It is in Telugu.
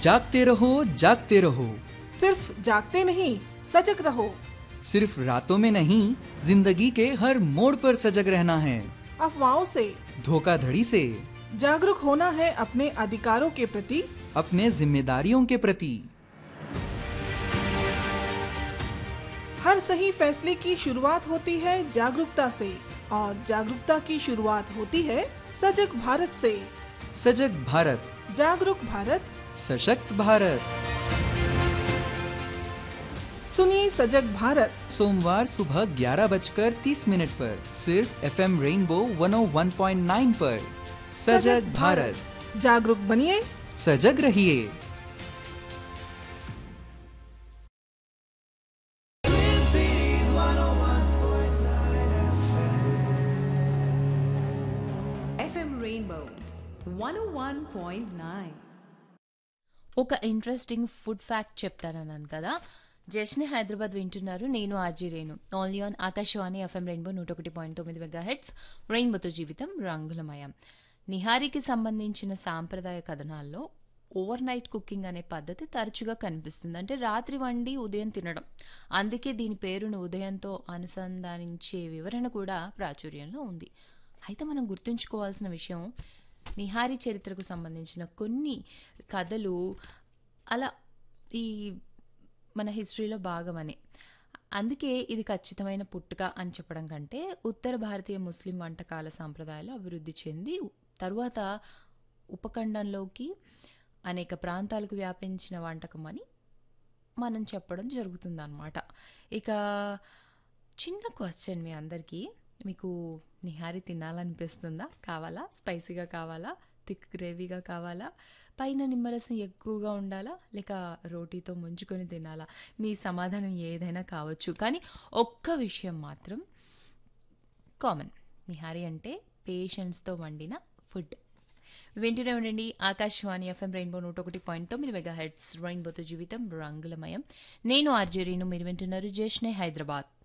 जागते रहो। सिर्फ जागते नहीं, सजग रहो। सिर्फ रातों में नहीं, जिंदगी के हर मोड़ पर सजग रहना है। अफवाहों से, धोखाधड़ी से, जागरूक होना है अपने अधिकारों के प्रति, अपने जिम्मेदारियों के प्रति। हर सही फैसले की शुरुआत होती है जागरूकता से, और जागरूकता की शुरुआत होती है सजग भारत से। सजग भारत, जागरूक भारत, सशक्त भारत। सुनिए सजग भारत सोमवार सुबह 11:30 पर सिर्फ FM रेनबो 101.9 पर। सजग भारत, जागरूक बनिए, सजग रहिए। FM Rainbow 101.9. ఒక ఇంట్రెస్టింగ్ ఫుడ్ ఫ్యాక్ట్ చెప్తానన్నాను కదా. జశ్నే హైదరాబాద్ వింటున్నారు. నేను RG Renu. Only on Akashvani FM rainbow 101.9 megahertz. రెయిన్బోతో జీవితం రంగులమయం. నిహారీకి సంబంధించిన సాంప్రదాయ కథనాల్లో ఓవర్ నైట్ కుకింగ్ అనే పద్ధతి తరచుగా కనిపిస్తుంది. అంటే రాత్రి వండి ఉదయం తినడం. అందుకే దీని పేరును ఉదయంతో అనుసంధానించే వివరణ కూడా ప్రాచుర్యంలో ఉంది. అయితే మనం గుర్తుంచుకోవాల్సిన విషయం, నిహారీ చరిత్రకు సంబంధించిన కొన్ని కథలు అలా ఈ మన హిస్టరీలో భాగమని. అందుకే ఇది ఖచ్చితమైన పుట్టుక అని చెప్పడం కంటే ఉత్తర భారతీయ ముస్లిం వంటకాల సాంప్రదాయాలు అభివృద్ధి చెంది తరువాత ఉపఖండంలోకి అనేక ప్రాంతాలకు వ్యాపించిన వంటకం అని మనం చెప్పడం జరుగుతుందన్నమాట. ఇక చిన్న క్వశ్చన్ మీ అందరికీ, మీకు నిహారీ తినాలనిపిస్తుందా? కావాలా? స్పైసీగా కావాలా? థిక్ గ్రేవీగా కావాలా? పైన నిమ్మరసం ఎక్కువగా ఉండాలా? లేక రోటీతో ముంచుకొని తినాలా? మీ సమాధానం ఏదైనా కావచ్చు. కానీ ఒక్క విషయం మాత్రం కామన్, నిహారీ అంటే పేషెన్స్తో వండిన ఫుడ్. వింటూనే ఉండండి ఆకాశవాణి FM రెయిన్బో 101.9 మెగాహెర్ట్జ్. రెయిన్బోతో జీవితం రంగులమయం. నేను ఆర్జే రీను, మీరు వింటున్నారు జశ్నే హైదరాబాద్.